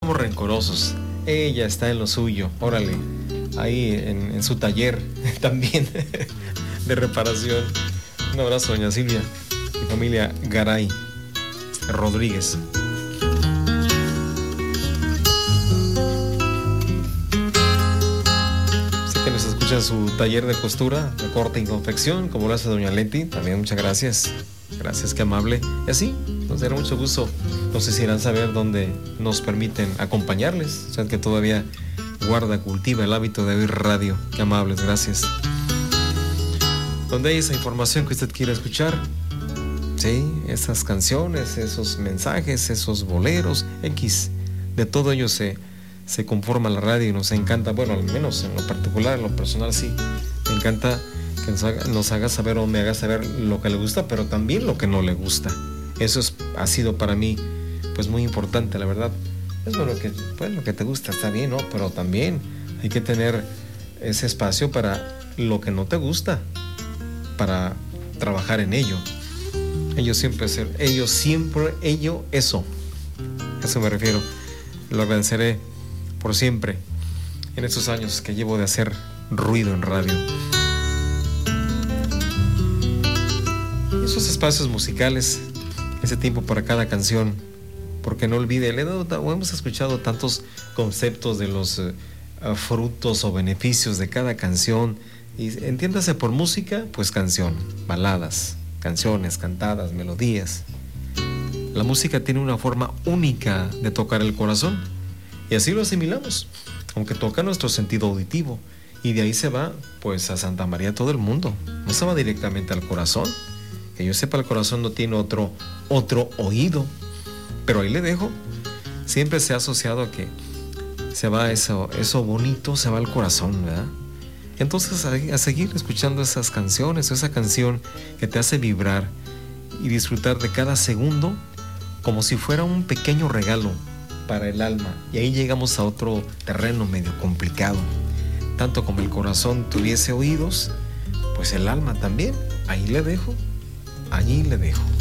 seamos rencorosos. Ella está en lo suyo, órale, ahí en su taller también de reparación. Un abrazo, doña Silvia y familia Garay Rodríguez. Sé que nos escucha su taller de costura, de corte y confección, como lo hace doña Leti. También muchas gracias. Gracias, qué amable. Y así, nos dará mucho gusto. No sé si irán a saber dónde nos permiten acompañarles. O sea, que todavía cultiva el hábito de oír radio. Qué amables, gracias. Donde hay esa información que usted quiera escuchar, sí, esas canciones, esos mensajes, esos boleros, X, de todo ello se conforma la radio y nos encanta, bueno, al menos en lo particular, en lo personal sí, me encanta que nos haga saber o me haga saber lo que le gusta, pero también lo que no le gusta. Eso ha sido para mí pues muy importante, la verdad. Es bueno que pues, lo que te gusta está bien, ¿no? Pero también hay que tener ese espacio para lo que no te gusta, para trabajar en ello. Eso me refiero. Lo agradeceré por siempre en estos años que llevo de hacer ruido en radio. Esos espacios musicales, ese tiempo para cada canción, porque no olvide, hemos escuchado tantos conceptos de los frutos o beneficios de cada canción. Y entiéndase por música, pues canción, baladas, canciones cantadas, melodías. La música tiene una forma única de tocar el corazón y así lo asimilamos, aunque toca nuestro sentido auditivo, y de ahí se va pues a Santa María todo el mundo, no se va directamente al corazón. Que yo sepa, el corazón no tiene otro oído, pero ahí le dejo. Siempre se ha asociado a que se va eso bonito, se va al corazón, ¿verdad? Entonces a seguir escuchando esas canciones, esa canción que te hace vibrar y disfrutar de cada segundo como si fuera un pequeño regalo para el alma. Y ahí llegamos a otro terreno medio complicado. Tanto como el corazón tuviese oídos, pues el alma también. Allí le dejo.